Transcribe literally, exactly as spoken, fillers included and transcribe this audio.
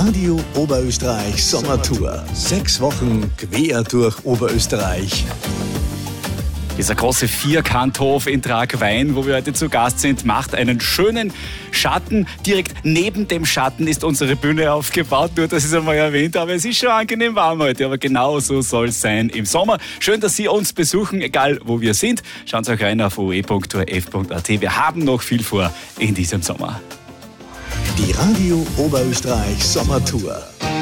Radio Oberösterreich Sommertour. Sechs Wochen quer durch Oberösterreich. Dieser große Vierkanthof in Tragwein, wo wir heute zu Gast sind, macht einen schönen Schatten. Direkt neben dem Schatten ist unsere Bühne aufgebaut. Nur, dass ich es einmal erwähnt habe. Es ist schon angenehm warm heute, aber genau so soll es sein im Sommer. Schön, dass Sie uns besuchen, egal wo wir sind. Schauen Sie auch rein auf o e punkt o r f punkt a t. Wir haben noch viel vor in diesem Sommer. Die Radio Oberösterreich Sommertour.